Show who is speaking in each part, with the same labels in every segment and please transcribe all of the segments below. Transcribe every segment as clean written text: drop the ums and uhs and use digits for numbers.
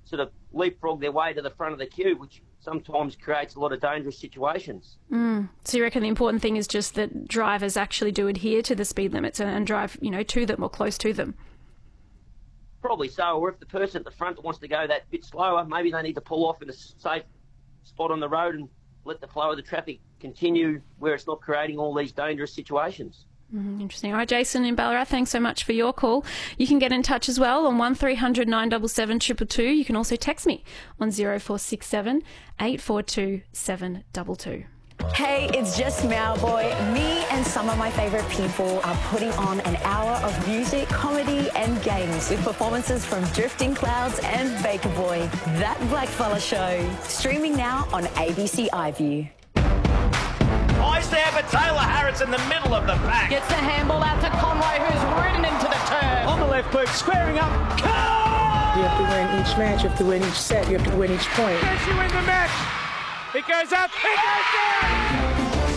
Speaker 1: sort of leapfrog their way to the front of the queue, which sometimes creates a lot of dangerous situations.
Speaker 2: So you reckon the important thing is just that drivers actually do adhere to the speed limits and drive, to them or close to them?
Speaker 1: Probably so. Or if the person at the front wants to go that bit slower, maybe they need to pull off in a safe spot on the road and let the flow of the traffic continue where it's not creating all these dangerous situations.
Speaker 2: Interesting. All right, Jason in Ballarat, thanks so much for your call. You can get in touch as well on 1300 977 222. You can also text me on 0467 842 722.
Speaker 3: Hey, it's just Mowboy. Me and some of my favourite people are putting on an hour of music, comedy and games with performances from Drifting Clouds and Baker Boy. That Blackfella Show. Streaming now on ABC iView.
Speaker 4: Eyes there for Taylor Harris in the middle of the pack.
Speaker 5: Gets the handball out to Conway, who's ridden into the turn.
Speaker 4: On the left boot, squaring up.
Speaker 6: You have to win each match, you have to win each set, you have to win each point.
Speaker 4: Does you win the match? It goes up, it goes down!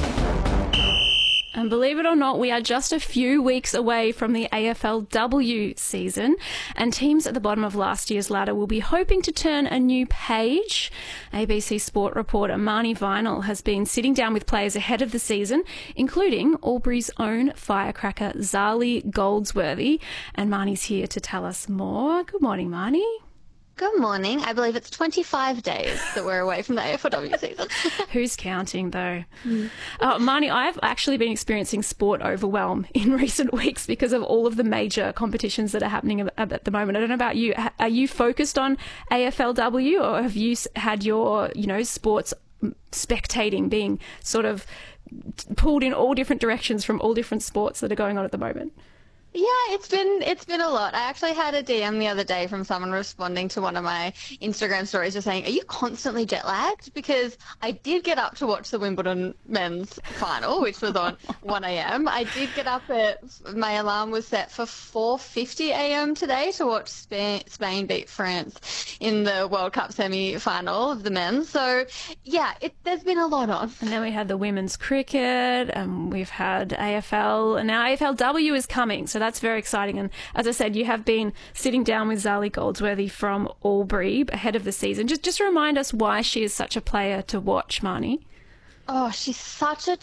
Speaker 2: And believe it or not, we are just a few weeks away from the AFLW season, and teams at the bottom of last year's ladder will be hoping to turn a new page. ABC Sport reporter Marnie Vinal has been sitting down with players ahead of the season, including Albury's own firecracker Zali Goldsworthy, and Marnie's here to tell us more. Good morning, Marnie.
Speaker 7: Good morning. I believe it's 25 days that we're away from the AFLW season.
Speaker 2: Who's counting, though? Marnie, I've actually been experiencing sport overwhelm in recent weeks because of all of the major competitions that are happening at the moment. I don't know about you. Are you focused on AFLW, or have you had your, sports spectating being sort of pulled in all different directions from all different sports that are going on at the moment?
Speaker 7: Yeah, it's been a lot. I actually had a DM the other day from someone responding to one of my Instagram stories just saying, are you constantly jet lagged? Because I did get up to watch the Wimbledon men's final, which was on 1 a.m. I did get up my alarm was set for 4:50 a.m. today to watch Spain beat France in the World Cup semi-final of the men's. So, yeah, there's been a lot on.
Speaker 2: And then we had the women's cricket, and we've had AFL, and now AFLW is coming. So that's very exciting. And as I said, you have been sitting down with Zali Goldsworthy from Albury ahead of the season. Just remind us why she is such a player to watch, Marnie.
Speaker 7: Oh, she's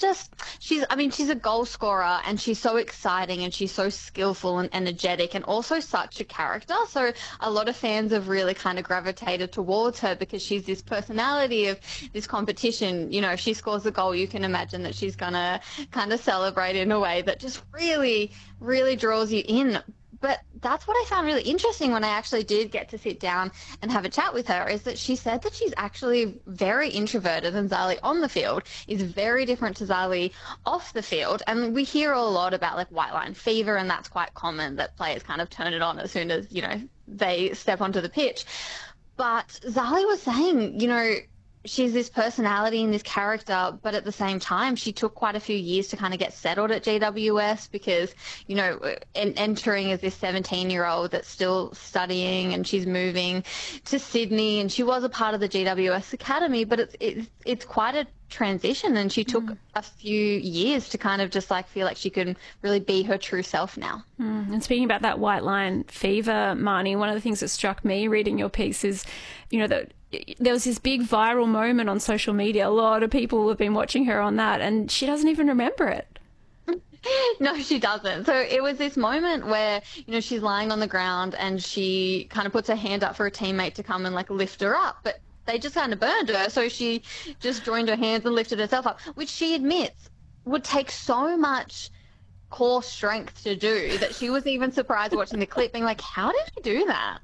Speaker 7: a goal scorer, and she's so exciting, and she's so skillful and energetic, and also such a character. So a lot of fans have really kind of gravitated towards her because she's this personality of this competition. If she scores a goal, you can imagine that she's going to kind of celebrate in a way that just really, really draws you in. But that's what I found really interesting when I actually did get to sit down and have a chat with her, is that she said that she's actually very introverted, and Zali on the field is very different to Zali off the field. And we hear a lot about like white line fever, and that's quite common, that players kind of turn it on as soon as, they step onto the pitch. But Zali was saying, she's this personality and this character, but at the same time, she took quite a few years to kind of get settled at GWS because, entering as this 17-year-old that's still studying, and she's moving to Sydney, and she was a part of the GWS Academy, but it's quite a transition, and she took a few years to kind of just feel like she can really be her true self now.
Speaker 2: And speaking about that white line fever, Marnie, one of the things that struck me reading your piece is, that there was this big viral moment on social media. A lot of people have been watching her on that, and she doesn't even remember it.
Speaker 7: No, she doesn't. So it was this moment where, she's lying on the ground, and she kind of puts her hand up for a teammate to come and lift her up, but they just kind of burned her. So she just joined her hands and lifted herself up, which she admits would take so much core strength to do that she was even surprised watching the clip, being like, how did you do that?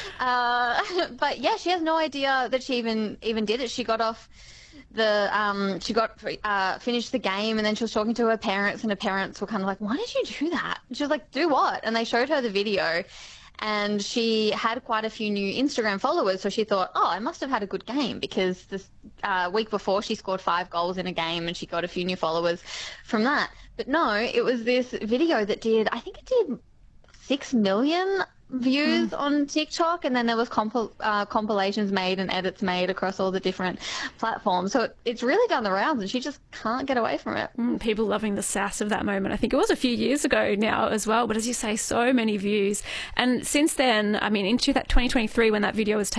Speaker 7: But yeah, she has no idea that she even did it. She got off finished the game, and then she was talking to her parents, and her parents were kind of like, why did you do that? And she was like, do what? And they showed her the video, and she had quite a few new Instagram followers, so she thought, I must have had a good game, because this week before she scored 5 goals in a game, and she got a few new followers from that. But no, it was this video that did 6 million views on TikTok, and then there was compilations made and edits made across all the different platforms. So it's really done the rounds, and she just can't get away from it.
Speaker 2: People loving the sass of that moment. I think it was a few years ago now as well, but as you say, so many views. And since then, in 2023, when that video was